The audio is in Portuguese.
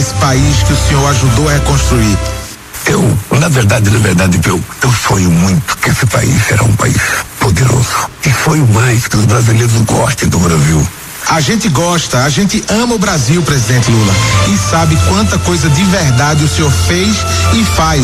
esse país que o senhor ajudou a reconstruir? Na verdade, eu sonho muito que esse país será um país poderoso. E sonho mais que os brasileiros gostem do Brasil. A gente gosta, a gente ama o Brasil, presidente Lula, e sabe quanta coisa de verdade o senhor fez e faz